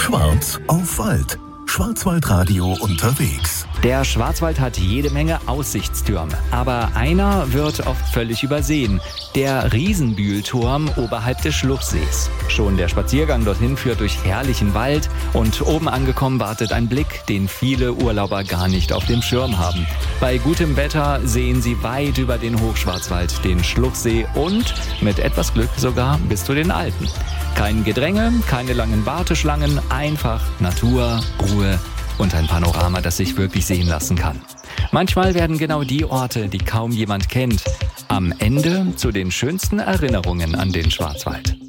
Schwarz auf Wald. Schwarzwaldradio unterwegs. Der Schwarzwald hat jede Menge Aussichtstürme, aber einer wird oft völlig übersehen. Der Riesenbühlturm oberhalb des Schluchsees. Schon der Spaziergang dorthin führt durch herrlichen Wald und oben angekommen wartet ein Blick, den viele Urlauber gar nicht auf dem Schirm haben. Bei gutem Wetter sehen sie weit über den Hochschwarzwald, den Schluchsee und mit etwas Glück sogar bis zu den Alpen. Kein Gedränge, keine langen Warteschlangen, einfach Natur, Ruhe und ein Panorama, das sich wirklich sehen lassen kann. Manchmal werden genau die Orte, die kaum jemand kennt, am Ende zu den schönsten Erinnerungen an den Schwarzwald.